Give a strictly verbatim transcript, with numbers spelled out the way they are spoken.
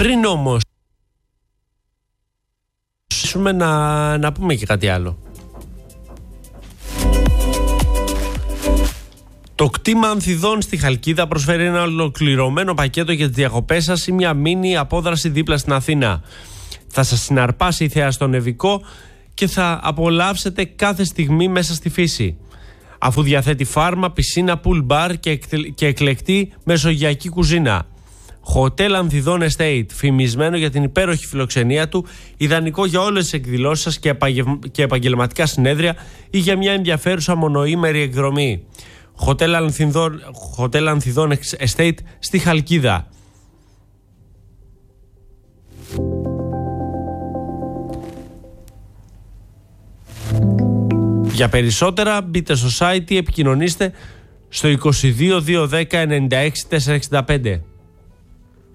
Πριν όμως να, να πούμε και κάτι άλλο. Το κτήμα Ανθιδών στη Χαλκίδα προσφέρει ένα ολοκληρωμένο πακέτο για τις διακοπές σας ή μια μίνι απόδραση δίπλα στην Αθήνα. Θα σας συναρπάσει η θέα στον Νεβικό και θα απολαύσετε κάθε στιγμή μέσα στη φύση. Αφού διαθέτει φάρμα, πισίνα, pool bar και, και εκλεκτή μεσογειακή κουζίνα. Hotel Ανθιδών Estate, φημισμένο για την υπέροχη φιλοξενία του, ιδανικό για όλες τις εκδηλώσεις σας και, επαγε... και επαγγελματικά συνέδρια ή για μια ενδιαφέρουσα μονοήμερη εκδρομή. Hotel Ανθιδών, Hotel Ανθιδών Estate στη Χαλκίδα. Για περισσότερα μπείτε στο site ή επικοινωνήστε στο είκοσι δύο διακόσια δέκα ενενήντα έξι τετρακόσια εξήντα πέντε.